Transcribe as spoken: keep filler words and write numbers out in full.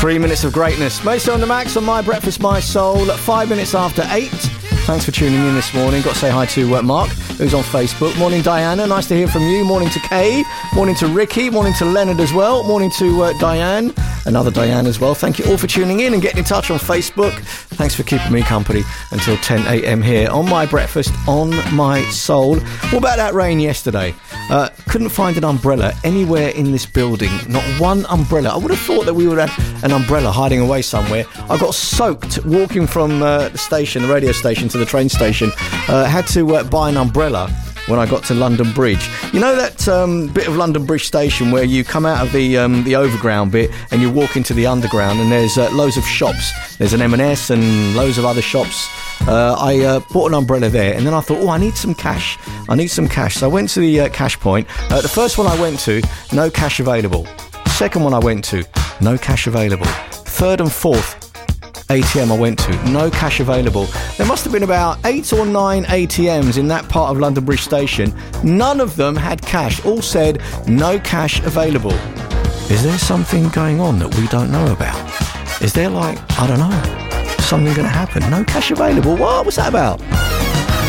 Three minutes of greatness. Mason on the Max on My Breakfast, My Soul. Five minutes after eight. Thanks for tuning in this morning. Got to say hi to uh, Mark, who's on Facebook. Morning, Diana. Nice to hear from you. Morning to Kay. Morning to Ricky. Morning to Leonard as well. Morning to uh, Diane. Another Diane as well. Thank you all for tuning in and getting in touch on Facebook. Thanks for keeping me company until ten a.m. here on My Breakfast, on My Soul. What about that rain yesterday? Uh, couldn't find an umbrella anywhere in this building. Not one umbrella. I would have thought that we would have an umbrella hiding away somewhere. I got soaked walking from uh, the station, the radio station, to the train station. Uh, had to uh, buy an umbrella when I got to London Bridge. You know that um, bit of London Bridge station where you come out of the um, the overground bit and you walk into the underground, and there's uh, loads of shops. There's an M and S and loads of other shops. Uh, I uh, bought an umbrella there, and then I thought, oh, I need some cash. I need some cash. So I went to the uh, cash point. Uh, the first one I went to, no cash available. Second one I went to, no cash available. Third and fourth A T M I went to, no cash available. There must have been about eight or nine A T Ms in that part of London Bridge Station. None of them had cash. All said, no cash available. Is there something going on that we don't know about? Is there, like, I don't know, something going to happen? No cash available? What? What's that about?